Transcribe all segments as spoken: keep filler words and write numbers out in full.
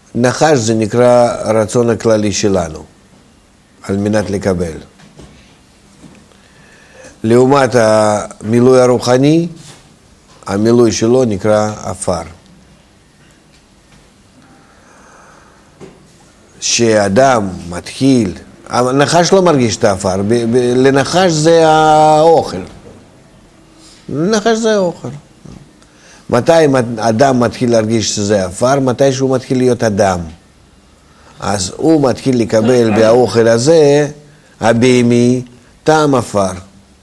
נחש זה נקרא הרצון הכללי שלנו, על מנת לקבל. לעומת המילוי הרוחני, המילוי שלו נקרא אפר. שאדם מתחיל, הנחש לא מרגיש את האפר, לנחש זה האוכל. לנחש זה האוכל. מתי אדם מתחיל להרגיש שזה אפר? מתי שהוא מתחיל להיות אדם. אז הוא מתחיל לקבל באוכל הזה, הבהמי, טעם אפר.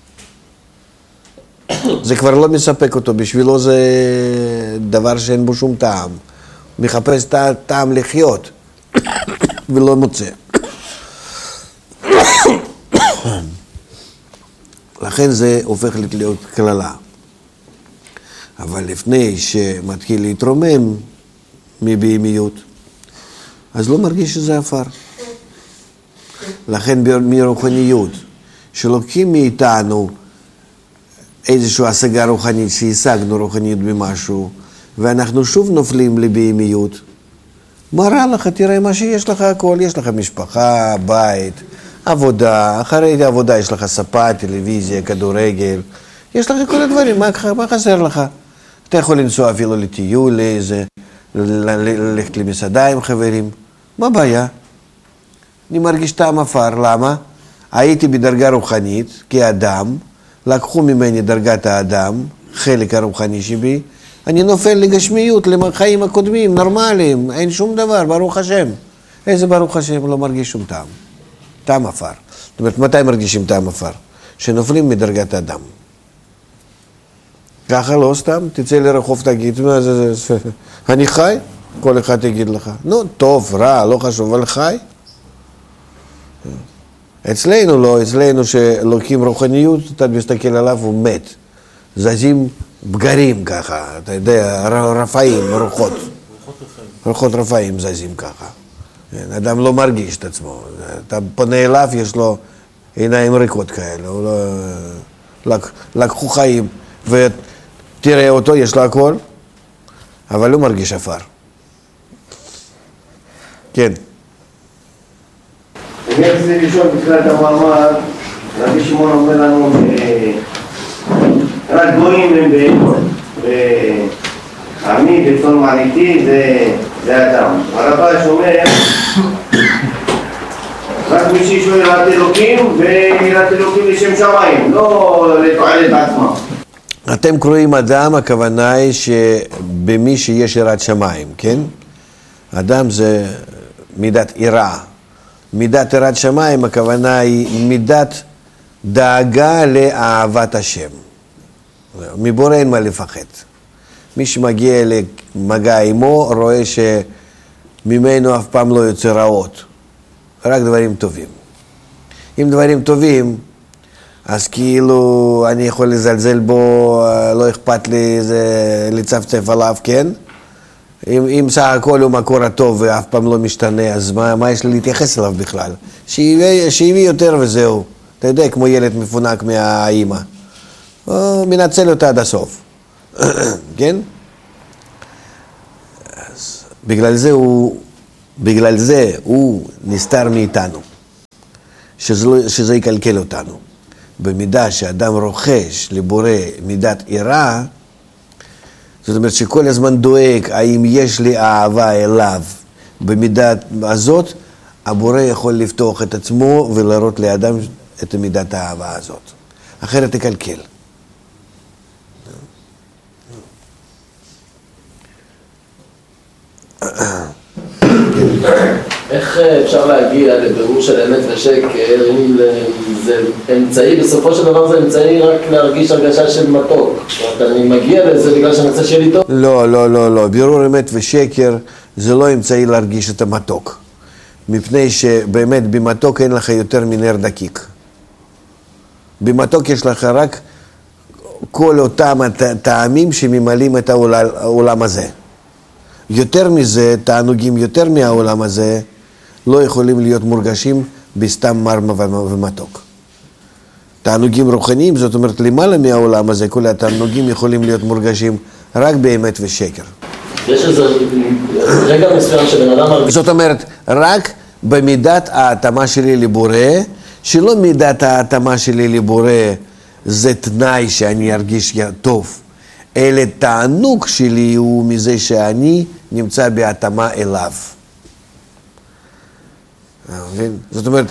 זה כבר לא מספק אותו, בשבילו זה דבר שאין בו שום טעם. הוא מחפש טעם לחיות, ולא מוצא. לכן זה הופך להיות כללה. אבל לפני שמתחיל להתרומם מבהמיות, אז לא מרגיש שזה אפר. לכן מרוחניות, שלוקחים מאיתנו איזושהי השגה רוחנית, שהשגנו רוחנית במשהו, ואנחנו שוב נופלים לבהמיות, מה רע לך? תראה מה שיש לך הכל, יש לך משפחה, בית, עבודה, אחרי העבודה יש לך ספה, טלוויזיה, כדורגל, יש לך כל הדברים, מה, מה חסר לך? אתה יכול לנסוע אפילו לטיול, לאיזה, ללכת למסעדה עם חברים, מה הבעיה? אני מרגיש טעם אפר, למה? הייתי בדרגה רוחנית, כאדם, לקחו ממני דרגת האדם, חלק הרוחני שבי, אני נופל לגשמיות, לחיים הקודמים, נורמליים, אין שום דבר, ברוך השם. איזה ברוך השם? לא מרגיש שום טעם. טעם אפר. זאת אומרת, מתי מרגישים טעם אפר? שנופלים מדרגת האדם. ככה לא סתם, תצא לרחוב תגיד, מה זה, זה, אני חי? כל אחד יגיד לך, נו, טוב, רע, לא חשוב, אבל חי? אצלנו לא, אצלנו שלוקחים רוחניות, אתה מסתכל עליו, הוא מת. זזים בגרים ככה, אתה יודע, רפאים, רוחות. רוחות רפאים זזים ככה. אדם לא מרגיש את עצמו. אתה פונה אליו, יש לו עיניים ריקות כאלה. הוא לא... לקחו חיים, ותראה אותו, יש לו הכל, אבל הוא מרגיש אפר. כן. אני רציתי לשאול בתחילת המאמר, רבי שמעון אומר לנו רק גויים הם בהמות, ועמי בצאן מרעיתי זה אדם. הרב"ש אומר רק מי שיש לו יראת אלוקים, ויראת אלוקים לשם שמיים, לא לתועלת עצמם. אתם קוראים אדם, הכוונה היא שבמי שיש יראת שמיים, כן? אדם זה מידת יראה. מידת יראת שמיים, הכוונה היא מידת דאגה לאהבת השם. מבורא אין מה לפחד. מי שמגיע למגע עמו רואה שממנו אף פעם לא יוצא רעות. רק דברים טובים. אם דברים טובים, אז כאילו אני יכול לזלזל בו, לא אכפת לי זה לצפצף עליו, כן? אם, אם סך הכל הוא מקור הטוב ואף פעם לא משתנה, אז מה, מה יש לי להתייחס אליו בכלל? שיביא יותר וזהו. אתה יודע, כמו ילד מפונק מהאימא. הוא מנצל אותה עד הסוף. כן? אז בגלל זה הוא, בגלל זה הוא נסתר מאיתנו. שזה, שזה יקלקל אותנו. במידה שאדם רוכש לבורא מידת יראה, זאת אומרת שכל הזמן דואג האם יש לי אהבה אליו במידה הזאת, הבורא יכול לפתוח את עצמו ולהראות לאדם את מידת האהבה הזאת. אחרת תקלקל. איך אפשר להגיע לבירור של אמת ושקר אם זה אמצעי, בסופו של דבר זה אמצעי רק להרגיש הרגשה של מתוק? אני מגיע לזה בגלל שאני רוצה שיהיה לי טוב? לא, לא, לא, לא. בירור אמת ושקר זה לא אמצעי להרגיש את המתוק. מפני שבאמת במתוק אין לך יותר מנר דקיק. במתוק יש לך רק כל אותם הטעמים שממלאים את העולם הזה. יותר מזה, תענוגים יותר מהעולם הזה, לא יכולים להיות מורגשים בסתם מר ומתוק. תענוגים רוחניים, זאת אומרת, למעלה מהעולם הזה, כל התענוגים יכולים להיות מורגשים רק באמת ושקר. יש איזה רגע מסוים שבן אדם מרגיש... זאת אומרת, רק במידת ההתאמה שלי לבורא, שלא מידת ההתאמה שלי לבורא זה תנאי שאני ארגיש טוב, אלא תענוג שלי הוא מזה שאני נמצא בהתאמה אליו. זאת אומרת,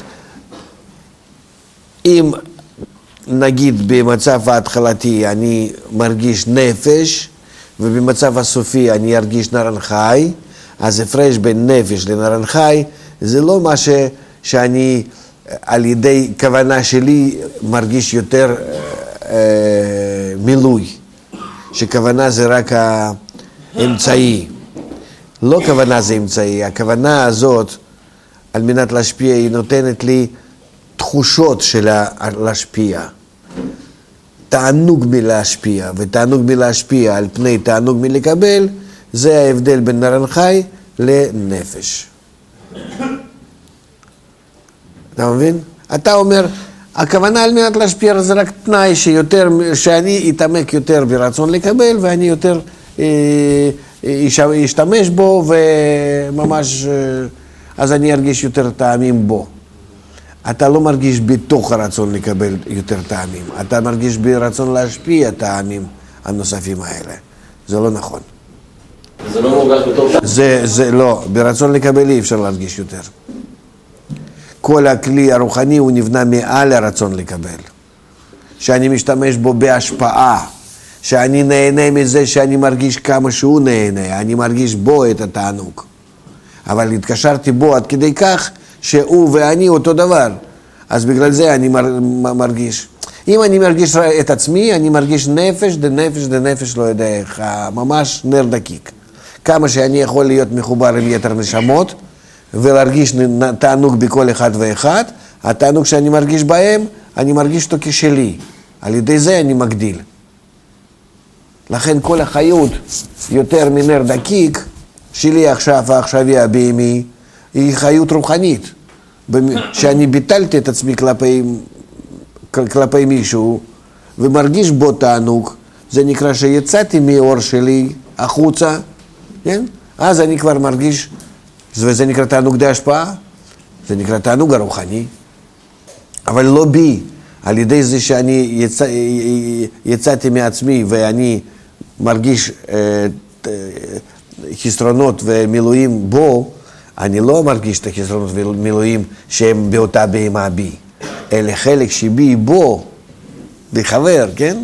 אם נגיד במצב ההתחלתי אני מרגיש נפש, ובמצב הסופי אני ארגיש נרן חי, אז הפרש בין נפש לנרן חי, זה לא מה ש, שאני על ידי כוונה שלי מרגיש יותר אה, מילוי, שכוונה זה רק האמצעי. לא כוונה זה אמצעי, הכוונה הזאת על מנת להשפיע היא נותנת לי תחושות של להשפיע. תענוג מלהשפיע, ותענוג מלהשפיע על פני תענוג מלקבל, זה ההבדל בין נרן חי לנפש. אתה מבין? אתה אומר, הכוונה על מנת להשפיע זה רק תנאי שיותר, שאני אתעמק יותר ברצון לקבל, ואני יותר אשתמש בו, וממש, אז אני ארגיש יותר טעמים בו. אתה לא מרגיש בתוך הרצון לקבל יותר טעמים, אתה מרגיש ברצון להשפיע טעמים הנוספים האלה. זה לא נכון. זה לא מורגש בתוך... זה, זה לא, ברצון לקבל אי אפשר להרגיש יותר. כל הכלי הרוחני הוא נבנה מעל הרצון לקבל. שאני משתמש בו בהשפעה, שאני נהנה מזה שאני מרגיש כמה שהוא נהנה, אני מרגיש בו את התענוג. אבל התקשרתי בו עד כדי כך שהוא ואני אותו דבר. אז בגלל זה אני מרגיש. אם אני מרגיש את עצמי, אני מרגיש נפש, דנפש, דנפש, לא יודע איך, ממש נר דקיק. כמה שאני יכול להיות מחובר עם יתר נשמות, ולהרגיש תענוג בכל אחד ואחד, התענוג שאני מרגיש בהם, אני מרגיש אותו כשלי. על ידי זה אני מגדיל. לכן כל החיות יותר מנר דקיק, שלי עכשיו, העכשווי הבהמי, היא חיות רוחנית. שאני ביטלתי את עצמי כלפי, כלפי מישהו, ומרגיש בו תענוג, זה נקרא שיצאתי מאור שלי החוצה, כן? אז אני כבר מרגיש, וזה נקרא תענוג די השפעה, זה נקרא תענוג הרוחני, אבל לא בי, על ידי זה שאני יצא, יצאתי מעצמי ואני מרגיש אה, חסרונות ומילואים בו, אני לא מרגיש את החסרונות ומילואים שהם באותה בהמה בי, אלא חלק שבי בו, בחבר, כן?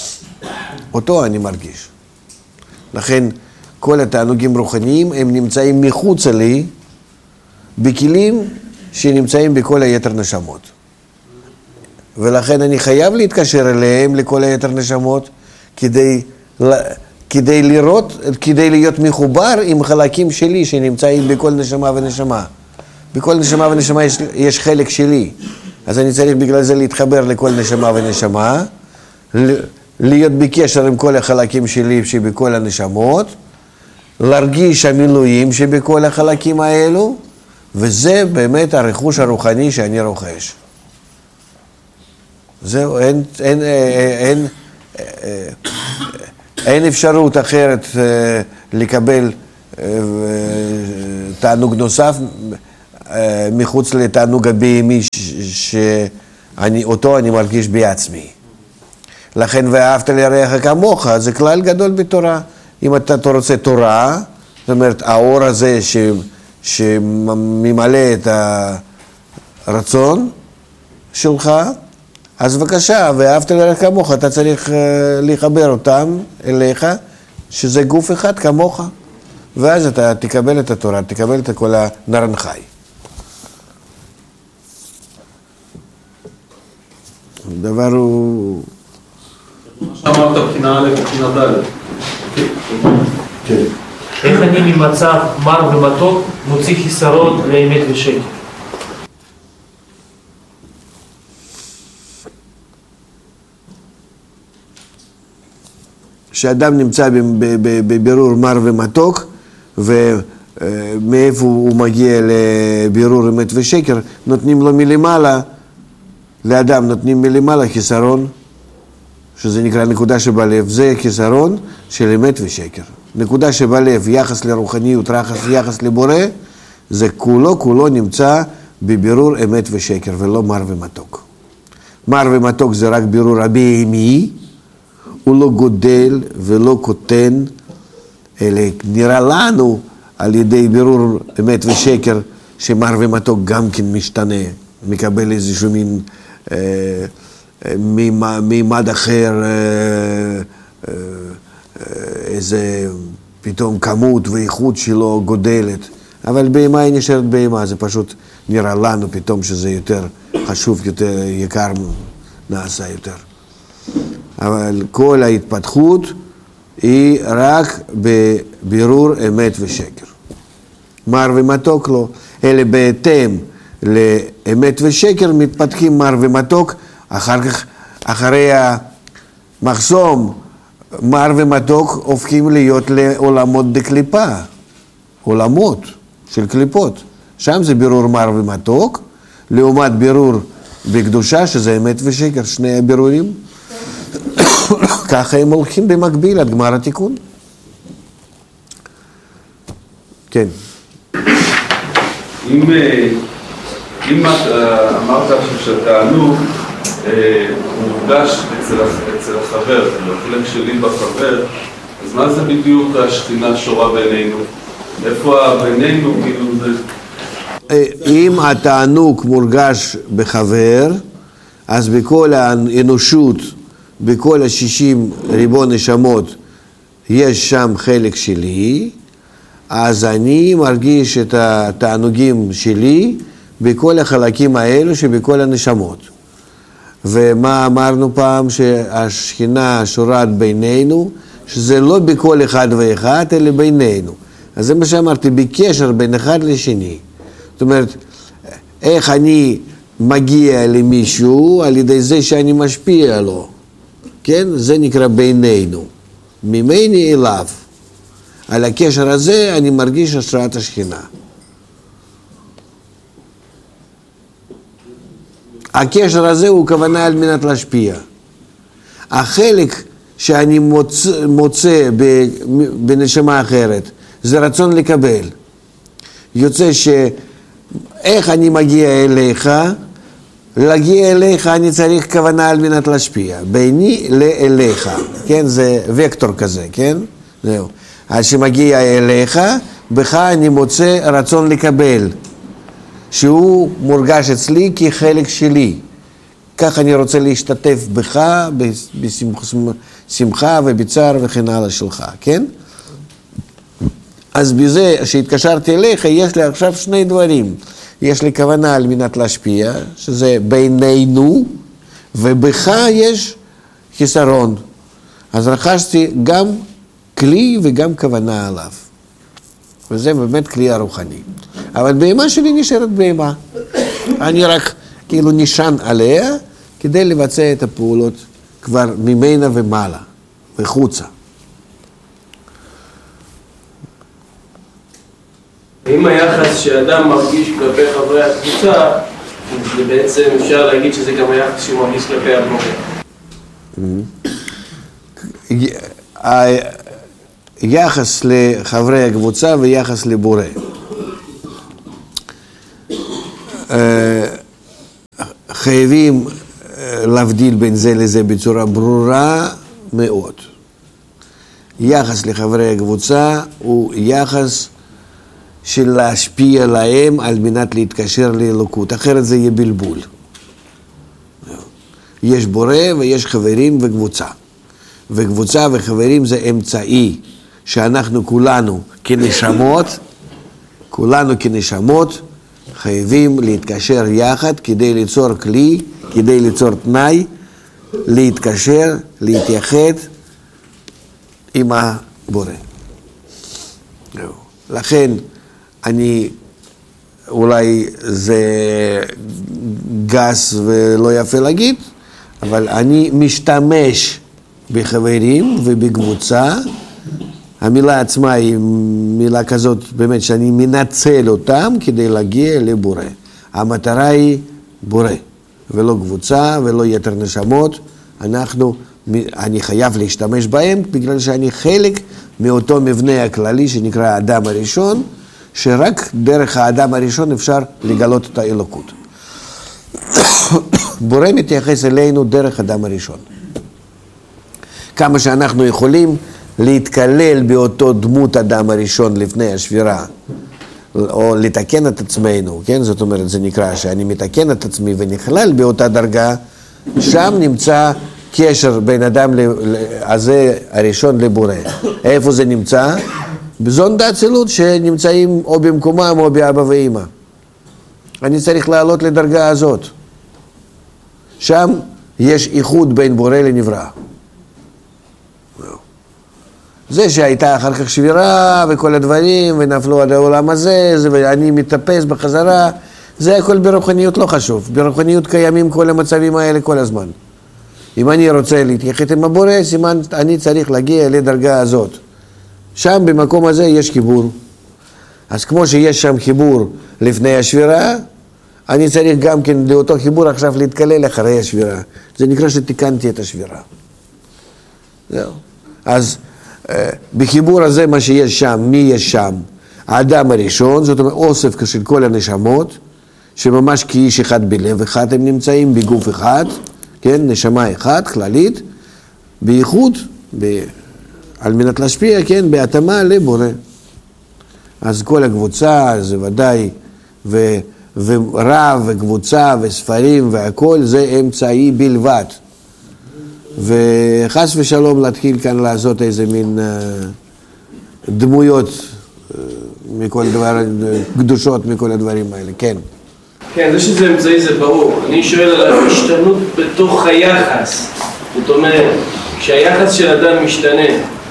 אותו אני מרגיש. לכן כל התענוגים רוחניים הם נמצאים מחוץ לי, בכלים שנמצאים בכל היתר נשמות. ולכן אני חייב להתקשר אליהם, לכל היתר נשמות, כדי, כדי לראות, כדי להיות מחובר עם חלקים שלי שנמצאים בכל נשמה ונשמה. בכל נשמה ונשמה יש, יש חלק שלי. אז אני צריך בגלל זה להתחבר לכל נשמה ונשמה, להיות בקשר עם כל החלקים שלי שבכל הנשמות, להרגיש המילואים שבכל החלקים האלו, וזה באמת הרכוש הרוחני שאני רוכש. זהו, אין, אין, אין, אין, אין אפשרות אחרת לקבל תענוג נוסף מחוץ לתענוג הבהמי שאותו אני מרגיש בעצמי. לכן ואהבת לרעך כמוך, זה כלל גדול בתורה. אם אתה רוצה תורה, זאת אומרת, האור הזה ש, שממלא את הרצון שלך, אז בבקשה, ואהבת לרעך כמוך, אתה צריך לחבר אותם אליך, שזה גוף אחד כמוך, ואז אתה תקבל את התורה, תקבל את כל הנרן חי. הדבר הוא... מה שאמרת בחינה א' ובחינה ד'. כן. איך אני ממצב מר ומתוק מוציא חיסרון לאמת ושקר? שאדם נמצא בבירור מר ומתוק, ומאיפה הוא מגיע לבירור אמת ושקר, נותנים לו מלמעלה, לאדם נותנים מלמעלה חיסרון, שזה נקרא נקודה שבלב, זה חיסרון של אמת ושקר. נקודה שבלב, יחס לרוחניות, יחס לבורא, זה כולו, כולו נמצא בבירור אמת ושקר, ולא מר ומתוק. מר ומתוק זה רק בירור הבהמי, הוא לא גודל ולא קוטן, אלא נראה לנו על ידי בירור אמת ושקר, שמר ומתוק גם כן משתנה, מקבל איזשהו מין אה, אה, מימד אחר, אה, אה, איזה פתאום כמות ואיכות שלו גודלת. אבל בהמה היא נשארת בהמה, זה פשוט נראה לנו פתאום שזה יותר חשוב, יותר יקר נעשה יותר. אבל כל ההתפתחות היא רק בבירור אמת ושקר. מר ומתוק לא, אלא בהתאם לאמת ושקר מתפתחים מר ומתוק, אחר כך, אחרי המחסום, מר ומתוק הופכים להיות לעולמות דקליפה, עולמות של קליפות. שם זה בירור מר ומתוק, לעומת בירור בקדושה, שזה אמת ושקר, שני הבירורים. ככה הם הולכים במקביל עד גמר התיקון. כן. אם, אם אמרת שהתענוג מורגש אצל, אצל החבר, החלק שלי בחבר, אז מה זה בדיוק השכינה שורה בינינו? איפה בינינו כאילו זה? אם התענוג מורגש בחבר, אז בכל האנושות, בכל השישים ריבון נשמות, יש שם חלק שלי, אז אני מרגיש את התענוגים שלי בכל החלקים האלו שבכל הנשמות. ומה אמרנו פעם? שהשכינה שורת בינינו, שזה לא בכל אחד ואחד, אלא בינינו. אז זה מה שאמרתי, בקשר בין אחד לשני. זאת אומרת, איך אני מגיע למישהו על ידי זה שאני משפיע לו. כן? זה נקרא בינינו. ממני אליו. על הקשר הזה אני מרגיש השראת השכינה. הקשר הזה הוא כוונה על מנת להשפיע. החלק שאני מוצא, מוצא בנשמה אחרת, זה רצון לקבל. יוצא שאיך אני מגיע אליך, להגיע אליך אני צריך כוונה על מנת להשפיע. ביני לאליך, כן? זה וקטור כזה, כן? זהו. אז שמגיע אליך, בך אני מוצא רצון לקבל. שהוא מורגש אצלי כחלק שלי. כך אני רוצה להשתתף בך, בשמחה ובצער וכן הלאה שלך, כן? אז בזה שהתקשרתי אליך, יש לי עכשיו שני דברים. יש לי כוונה על מנת להשפיע, שזה בינינו, ובך יש חיסרון. אז רכשתי גם כלי וגם כוונה עליו. וזה באמת כלי הרוחני. אבל בהמה שלי נשארת בהמה. אני רק כאילו נשען עליה כדי לבצע את הפעולות כבר ממנה ומעלה וחוצה. אם היחס שאדם מרגיש כלפי חברי הקבוצה, זה בעצם אפשר להגיד שזה גם היחס שהוא מרגיש כלפי הבורא. יחס לחברי הקבוצה ויחס לבורא. חייבים להבדיל בין זה לזה בצורה ברורה מאוד. יחס לחברי הקבוצה הוא יחס של להשפיע להם על מנת להתקשר לאלוקות, אחרת זה יהיה בלבול. יש בורא ויש חברים וקבוצה. וקבוצה וחברים זה אמצעי שאנחנו כולנו כנשמות, כולנו כנשמות חייבים להתקשר יחד כדי ליצור כלי, כדי ליצור תנאי, להתקשר, להתייחד עם הבורא. לכן אני, אולי זה גס ולא יפה להגיד, אבל אני משתמש בחברים ובקבוצה. המילה עצמה היא מילה כזאת באמת שאני מנצל אותם כדי להגיע לבורא. המטרה היא בורא, ולא קבוצה ולא יתר נשמות. אנחנו, אני חייב להשתמש בהם בגלל שאני חלק מאותו מבנה הכללי שנקרא האדם הראשון, שרק דרך האדם הראשון אפשר לגלות את האלוקות. בורא מתייחס אלינו דרך האדם הראשון. כמה שאנחנו יכולים להתקלל באותו דמות אדם הראשון לפני השבירה, או לתקן את עצמנו, כן? זאת אומרת, זה נקרא שאני מתקן את עצמי ונכלל באותה דרגה, שם נמצא קשר בין אדם הזה הראשון לבורא. איפה זה נמצא? בזון האצילות שנמצאים או במקומם או באבא ואמא. אני צריך לעלות לדרגה הזאת. שם יש איחוד בין בורא לנברא. זה שהייתה אחר כך שבירה וכל הדברים ונפלו עד העולם הזה, ואני מטפס בחזרה, זה הכל ברוחניות לא חשוב. ברוחניות קיימים כל המצבים האלה כל הזמן. אם אני רוצה להתייחד עם הבורא, סימן אני צריך להגיע לדרגה הזאת. שם במקום הזה יש חיבור. אז כמו שיש שם חיבור לפני השבירה, אני צריך גם כן לאותו חיבור עכשיו להתקלל אחרי השבירה. זה נקרא שתיקנתי את השבירה. זהו. אז בחיבור הזה מה שיש שם, מי יש שם? האדם הראשון, זאת אומרת אוסף של כל הנשמות, שממש כאיש אחד בלב אחד הם נמצאים, בגוף אחד, כן, נשמה אחת, כללית, בייחוד, ב... על מנת להשפיע, כן, בהתאמה לבורא. אז כל הקבוצה, זה ודאי, ו... ורב, וקבוצה, וספרים, והכל, זה אמצעי בלבד. וחס ושלום להתחיל כאן לעשות איזה מין uh, דמויות uh, מכל דבר, קדושות מכל הדברים האלה, כן. כן, זה שזה אמצעי זה ברור. אני שואל על ההשתנות בתוך היחס. זאת אומרת, כשהיחס של אדם משתנה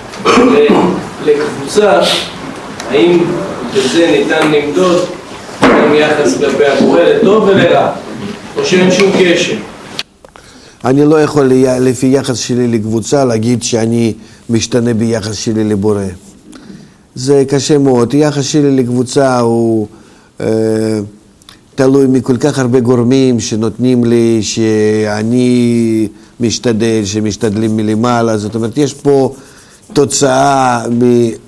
לקבוצה, האם בזה ניתן למדוד גם יחס כלפי הבורא לטוב ולרע, או שאין שום קשר? אני לא יכול לפי יחס שלי לקבוצה להגיד שאני משתנה ביחס שלי לבורא. זה קשה מאוד. יחס שלי לקבוצה הוא אה, תלוי מכל כך הרבה גורמים שנותנים לי שאני משתדל, שמשתדלים מלמעלה. זאת אומרת, יש פה תוצאה מ...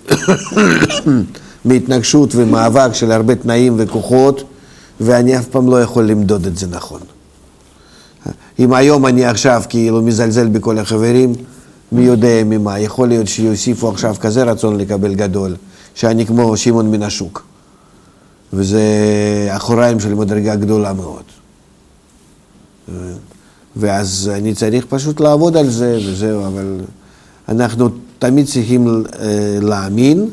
מהתנגשות ומאבק של הרבה תנאים וכוחות, ואני אף פעם לא יכול למדוד את זה נכון. אם היום אני עכשיו כאילו מזלזל בכל החברים, מי יודע ממה, יכול להיות שיוסיפו עכשיו כזה רצון לקבל גדול, שאני כמו שמעון מן השוק. וזה אחוריים של מדרגה גדולה מאוד. ואז אני צריך פשוט לעבוד על זה וזהו, אבל אנחנו תמיד צריכים להאמין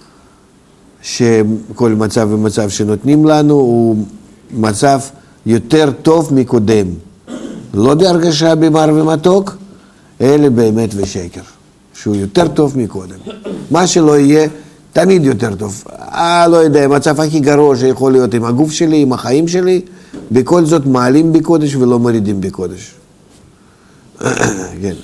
שכל מצב ומצב שנותנים לנו הוא מצב יותר טוב מקודם. לא בהרגשה במר ומתוק, אלא באמת ושקר, שהוא יותר טוב מקודם. מה שלא יהיה, תמיד יותר טוב. אה, לא יודע, המצב הכי גרוע שיכול להיות עם הגוף שלי, עם החיים שלי, בכל זאת מעלים בקודש ולא מורידים בקודש. כן.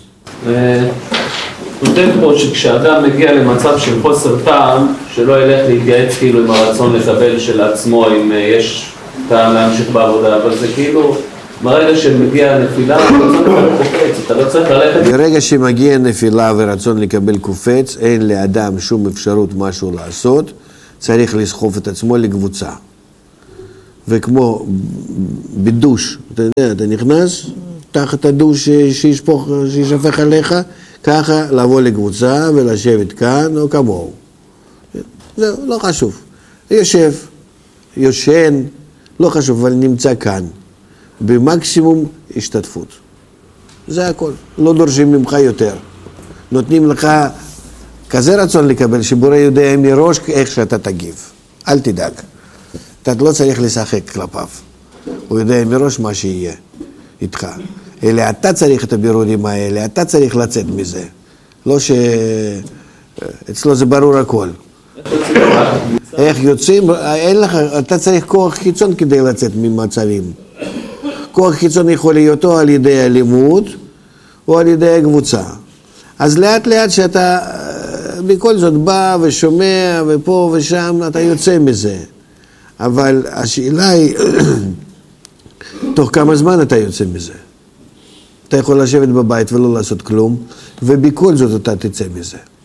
נותן פה שכשאדם מגיע למצב של חוסר טעם, שלא ילך להתייעץ כאילו עם הרצון לקבל של עצמו, אם יש טעם להמשיך בעבודה, אבל זה כאילו... ברגע שמגיע נפילה, רצון לקבל קופץ, אתה לא צריך ללכת... ברגע שמגיע נפילה ורצון לקבל קופץ, אין לאדם שום אפשרות משהו לעשות, צריך לסחוף את עצמו לקבוצה. וכמו בדוש, אתה יודע, אתה נכנס, תחת הדוש שישפוך, שישפך עליך, ככה לבוא לקבוצה ולשבת כאן או כמוהו. זהו, לא חשוב. יושב, יושן, לא חשוב, אבל נמצא כאן. במקסימום השתתפות. זה הכל. לא דורשים ממך יותר. נותנים לך כזה רצון לקבל, שבורא יודע מראש איך שאתה תגיב. אל תדאג. אתה לא צריך לשחק כלפיו. הוא יודע מראש מה שיהיה איתך. אלא אתה צריך את הבירורים האלה, אתה צריך לצאת מזה. לא ש... אצלו זה ברור הכל. איך יוצאים? אין לך, אתה צריך כוח חיצון כדי לצאת ממצבים. כוח חיצון יכול להיות או על ידי הלימוד או על ידי הקבוצה. אז לאט לאט שאתה בכל זאת בא ושומע ופה ושם, אתה יוצא מזה. אבל השאלה היא, תוך כמה זמן אתה יוצא מזה? אתה יכול לשבת בבית ולא לעשות כלום, ובכל זאת אתה תצא מזה.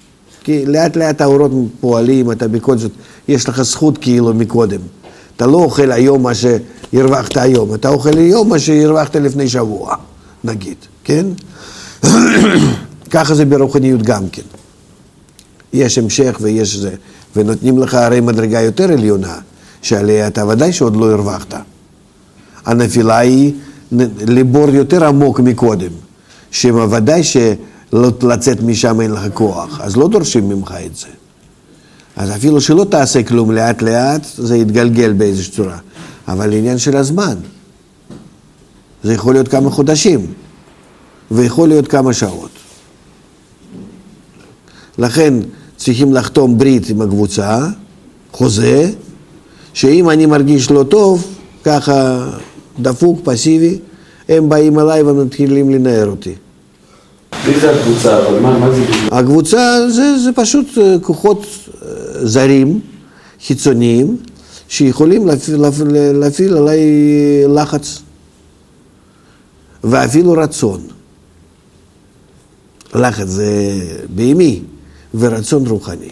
כי לאט לאט האורות פועלים, אתה בכל זאת, יש לך זכות כאילו מקודם. אתה לא אוכל היום מה שהרווחת היום, אתה אוכל היום מה שהרווחת לפני שבוע, נגיד, כן? ככה זה ברוחניות גם כן. יש המשך ויש זה, ונותנים לך הרי מדרגה יותר עליונה, שעליה אתה ודאי שעוד לא הרווחת. הנפילה היא לבור יותר עמוק מקודם, שוודאי שלצאת משם אין לך כוח, אז לא דורשים ממך את זה. אז אפילו שלא תעשה כלום לאט לאט, זה יתגלגל באיזושהי צורה. אבל עניין של הזמן. זה יכול להיות כמה חודשים, ויכול להיות כמה שעות. לכן צריכים לחתום ברית עם הקבוצה, חוזה, שאם אני מרגיש לא טוב, ככה דפוק, פסיבי, הם באים אליי ומתחילים לנער אותי. מי זה הקבוצה? אבל מה, מה זה? הקבוצה זה, זה פשוט כוחות זרים, חיצוניים, שיכולים להפעיל, להפעיל עליי לחץ, ואפילו רצון. לחץ זה בהמי, ורצון רוחני.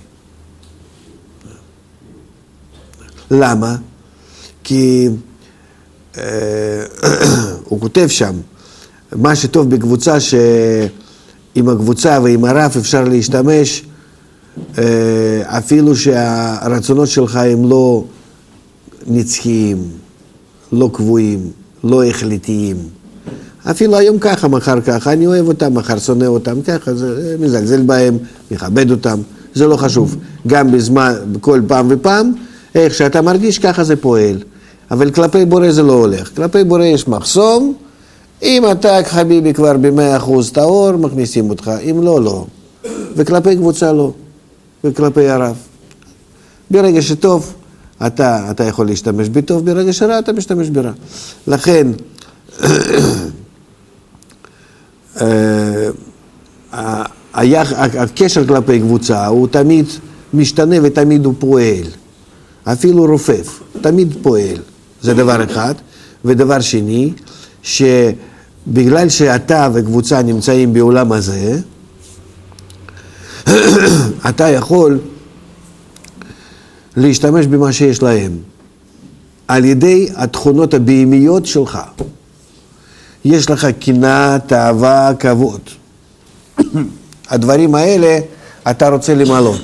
למה? כי אה, הוא כותב שם, מה שטוב בקבוצה, שעם הקבוצה ועם הרב אפשר להשתמש, אה, אפילו שהרצונות שלך הם לא נצחיים, לא קבועים, לא החלטיים. אפילו היום ככה, מחר ככה, אני אוהב אותם, מחר שונא אותם, ככה, זה מזלזל בהם, מכבד אותם, זה לא חשוב. גם בזמן, בכל פעם ופעם, איך שאתה מרגיש, ככה זה פועל. אבל כלפי בורא זה לא הולך. כלפי בורא יש מחסום, אם אתה חביבי כבר ב-מאה אחוז טהור, מכניסים אותך, אם לא, לא. וכלפי קבוצה לא, וכלפי הרב. ברגע שטוב, אתה, אתה יכול להשתמש בטוב, ברגע שרע אתה משתמש ברע. לכן, הקשר כלפי קבוצה הוא תמיד משתנה ותמיד הוא פועל. אפילו רופף, תמיד פועל. זה דבר אחד. ודבר שני, שבגלל שאתה וקבוצה נמצאים בעולם הזה, אתה יכול להשתמש במה שיש להם, על ידי התכונות הבהמיות שלך. יש לך קנאה, תאווה, כבוד. הדברים האלה אתה רוצה למלות.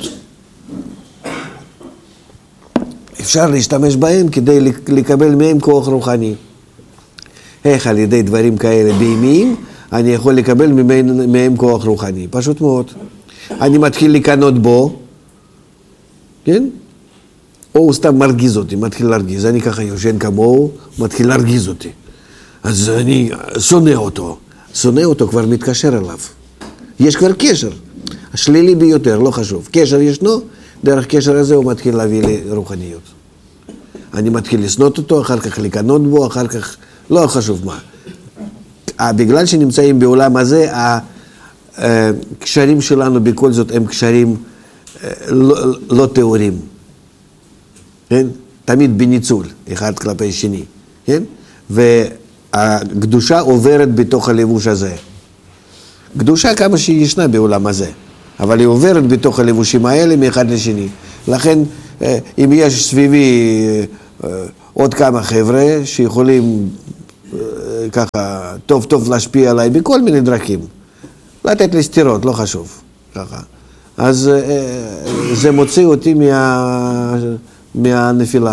אפשר להשתמש בהם כדי לקבל מהם כוח רוחני. איך על ידי דברים כאלה בהמיים, אני יכול לקבל מהם, מהם כוח רוחני. פשוט מאוד. אני מתחיל לקנות בו, כן? או הוא סתם מרגיז אותי, מתחיל להרגיז. אני ככה יושן כמוהו, מתחיל להרגיז אותי. אז אני שונא אותו. שונא אותו, כבר מתקשר אליו. יש כבר קשר. השלילי ביותר, לא חשוב. קשר ישנו, דרך קשר הזה הוא מתחיל להביא לרוחניות. אני מתחיל לסנות אותו, אחר כך לקנות בו, אחר כך, לא חשוב מה. בגלל שנמצאים בעולם הזה, הקשרים שלנו בכל זאת הם קשרים לא, לא תיאוריים. כן? תמיד בניצול, אחד כלפי שני. כן? והקדושה עוברת בתוך הלבוש הזה. קדושה כמה שהיא ישנה בעולם הזה. אבל היא עוברת בתוך הלבושים האלה מאחד לשני. לכן, אם יש סביבי עוד כמה חבר'ה שיכולים ככה טוב טוב להשפיע עליי בכל מיני דרכים, לתת לי סתירות, לא חשוב, ככה. אז זה מוציא אותי מה, מהנפילה.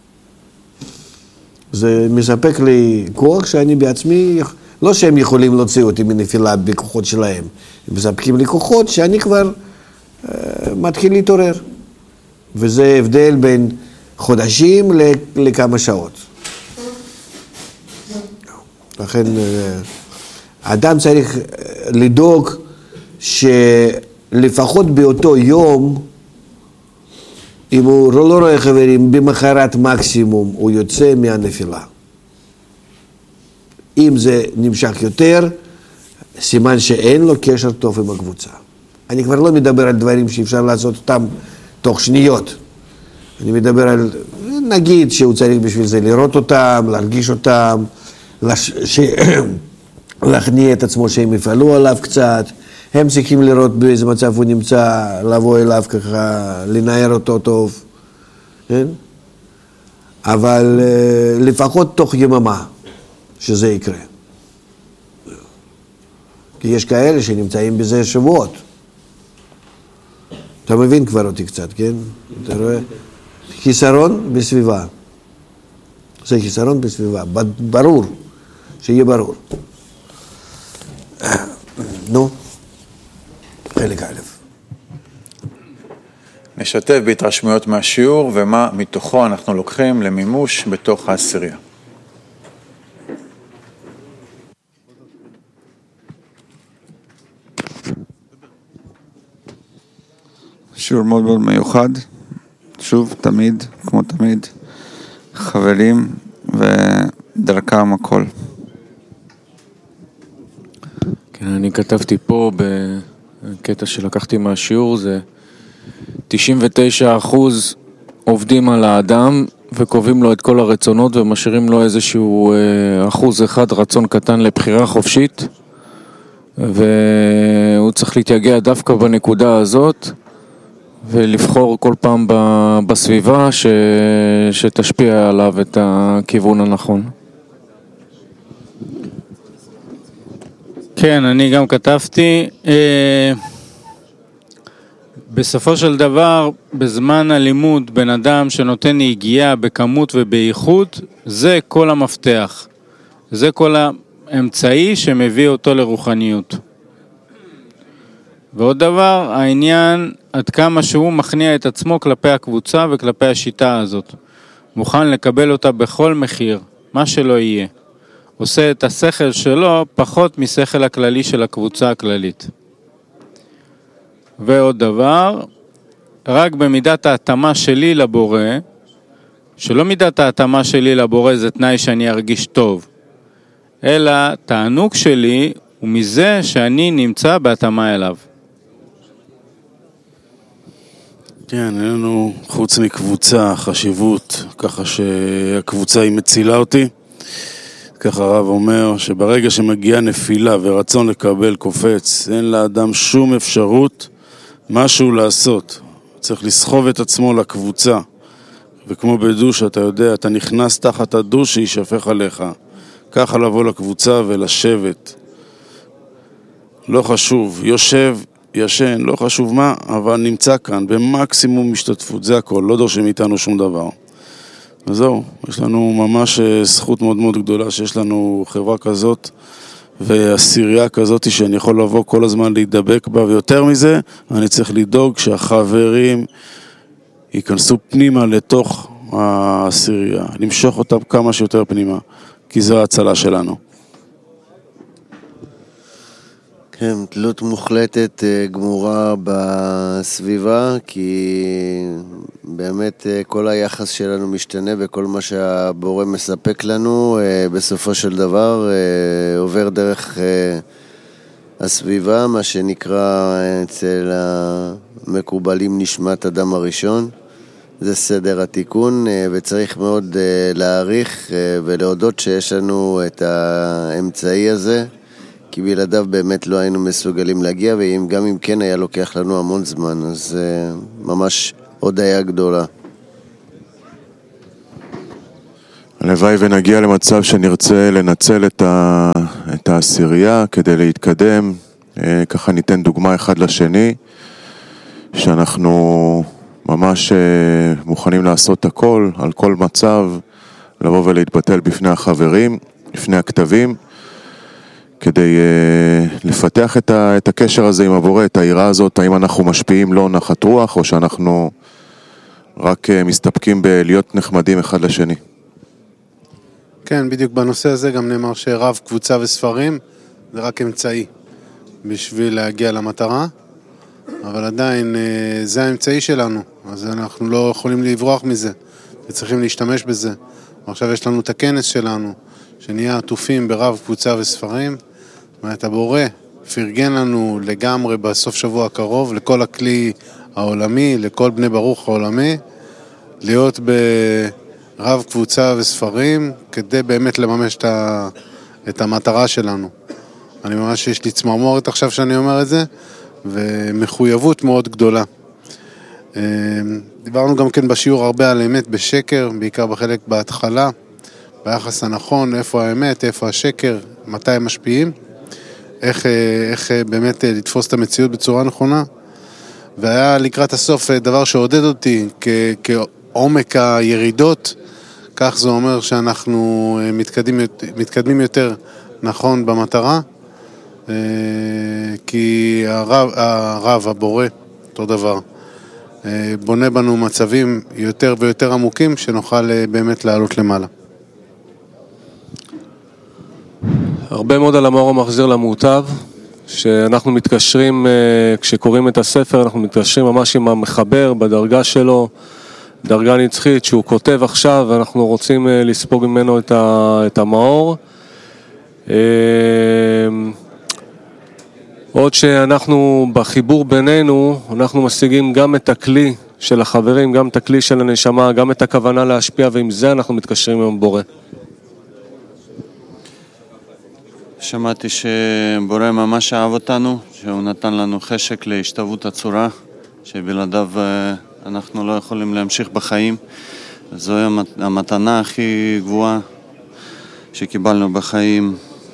זה מספק לי כוח שאני בעצמי, לא שהם יכולים להוציא אותי מנפילה בכוחות שלהם, הם מספקים לי כוחות שאני כבר uh, מתחיל להתעורר. וזה הבדל בין חודשים לכמה שעות. לכן, אדם צריך לדאוג שלפחות באותו יום, אם הוא לא רואה חברים, במחרת מקסימום הוא יוצא מהנפילה. אם זה נמשך יותר, סימן שאין לו קשר טוב עם הקבוצה. אני כבר לא מדבר על דברים שאפשר לעשות אותם תוך שניות. אני מדבר על, נגיד שהוא צריך בשביל זה לראות אותם, להרגיש אותם, לש... ש... להכניע את עצמו שהם יפעלו עליו קצת, הם צריכים לראות באיזה מצב הוא נמצא, לבוא אליו ככה, לנער אותו טוב, כן? אבל לפחות תוך יממה שזה יקרה. כי יש כאלה שנמצאים בזה שבועות. אתה מבין כבר אותי קצת, כן? אתה רואה? חיסרון בסביבה. זה חיסרון בסביבה, ברור, שיהיה ברור. נו, חלק א'. נשתף בהתרשמויות מהשיעור ומה מתוכו אנחנו לוקחים למימוש בתוך העשירייה. שיעור מאוד מאוד מיוחד, שוב, תמיד, כמו תמיד, חברים ודרכם הכל. כן, אני כתבתי פה בקטע שלקחתי מהשיעור, זה תשעים ותשעה אחוז עובדים על האדם וקובעים לו את כל הרצונות ומשאירים לו איזשהו אחוז אחד רצון קטן לבחירה חופשית, והוא צריך להתייגע דווקא בנקודה הזאת ולבחור כל פעם בסביבה ש... שתשפיע עליו את הכיוון הנכון. כן, אני גם כתבתי, אה, בסופו של דבר, בזמן הלימוד, בן אדם שנותן נגיעה בכמות ובאיכות, זה כל המפתח. זה כל האמצעי שמביא אותו לרוחניות. ועוד דבר, העניין עד כמה שהוא מכניע את עצמו כלפי הקבוצה וכלפי השיטה הזאת. מוכן לקבל אותה בכל מחיר, מה שלא יהיה. עושה את השכל שלו פחות משכל הכללי של הקבוצה הכללית. ועוד דבר, רק במידת ההתאמה שלי לבורא, שלא מידת ההתאמה שלי לבורא זה תנאי שאני ארגיש טוב, אלא תענוג שלי הוא מזה שאני נמצא בהתאמה אליו. כן, אין לנו חוץ מקבוצה, חשיבות, ככה שהקבוצה היא מצילה אותי. ככה הרב אומר שברגע שמגיעה נפילה ורצון לקבל קופץ, אין לאדם שום אפשרות משהו לעשות. צריך לסחוב את עצמו לקבוצה. וכמו בדוש, אתה יודע, אתה נכנס תחת הדוש שישפך עליך. ככה לבוא לקבוצה ולשבת. לא חשוב, יושב, ישן, לא חשוב מה, אבל נמצא כאן במקסימום השתתפות, זה הכל, לא דורשים מאיתנו שום דבר. וזהו, יש לנו ממש זכות מאוד מאוד גדולה שיש לנו חברה כזאת ועשירייה כזאת שאני יכול לבוא כל הזמן להידבק בה, ויותר מזה אני צריך לדאוג שהחברים ייכנסו פנימה לתוך העשירייה, למשוך אותם כמה שיותר פנימה, כי זו ההצלה שלנו. כן, תלות מוחלטת גמורה בסביבה, כי באמת כל היחס שלנו משתנה וכל מה שהבורא מספק לנו בסופו של דבר עובר דרך הסביבה, מה שנקרא אצל המקובלים נשמת אדם הראשון. זה סדר התיקון, וצריך מאוד להעריך ולהודות שיש לנו את האמצעי הזה, כי בלעדיו באמת לא היינו מסוגלים להגיע, וגם אם כן היה לוקח לנו המון זמן, אז uh, ממש הודיה גדולה. הלוואי ונגיע למצב שנרצה לנצל את, ה... את העשירייה כדי להתקדם, ככה ניתן דוגמה אחד לשני, שאנחנו ממש מוכנים לעשות הכל, על כל מצב, לבוא ולהתבטל בפני החברים, לפני הכתבים, כדי uh, לפתח את, ה, את הקשר הזה עם הבורא, את העירה הזאת, האם אנחנו משפיעים לא נחת רוח, או שאנחנו רק uh, מסתפקים בלהיות נחמדים אחד לשני. כן, בדיוק בנושא הזה גם נאמר שרב קבוצה וספרים זה רק אמצעי בשביל להגיע למטרה, אבל עדיין uh, זה האמצעי שלנו, אז אנחנו לא יכולים לברוח מזה, וצריכים להשתמש בזה. ועכשיו יש לנו את הכנס שלנו, שנהיה עטופים ברב קבוצה וספרים, זאת אומרת, הבורא פרגן לנו לגמרי בסוף שבוע הקרוב, לכל הכלי העולמי, לכל בני ברוך העולמי, להיות ברב קבוצה וספרים, כדי באמת לממש את המטרה שלנו. אני ממש, יש לי צמרמורת עכשיו שאני אומר את זה, ומחויבות מאוד גדולה. דיברנו גם כן בשיעור הרבה על אמת בשקר, בעיקר בחלק בהתחלה, ביחס הנכון, איפה האמת, איפה השקר, מתי הם משפיעים, איך, איך באמת לתפוס את המציאות בצורה נכונה. והיה לקראת הסוף דבר שעודד אותי כ, כעומק הירידות, כך זה אומר שאנחנו מתקדמים, מתקדמים יותר נכון במטרה, כי הרב, הרב הבורא, אותו דבר, בונה בנו מצבים יותר ויותר עמוקים שנוכל באמת לעלות למעלה. הרבה מאוד על המאור המחזיר למוטב, שאנחנו מתקשרים, כשקוראים את הספר, אנחנו מתקשרים ממש עם המחבר בדרגה שלו, דרגה נצחית שהוא כותב עכשיו, ואנחנו רוצים לספוג ממנו את המאור. עוד שאנחנו בחיבור בינינו, אנחנו משיגים גם את הכלי של החברים, גם את הכלי של הנשמה, גם את הכוונה להשפיע, ועם זה אנחנו מתקשרים עם בורא. שמעתי שבורא ממש אהב אותנו, שהוא נתן לנו חשק להשתוות הצורה, שבלעדיו אנחנו לא יכולים להמשיך בחיים. זוהי המתנה הכי גבוהה שקיבלנו בחיים.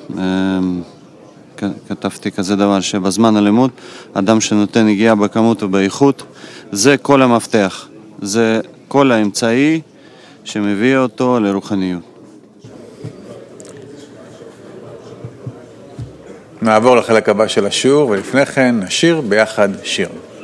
כתבתי כזה דבר שבזמן הלימוד, אדם שנותן הגיעה בכמות ובאיכות, זה כל המפתח, זה כל האמצעי שמביא אותו לרוחניות. נעבור לחלק הבא של השיעור, ולפני כן נשיר ביחד שיר.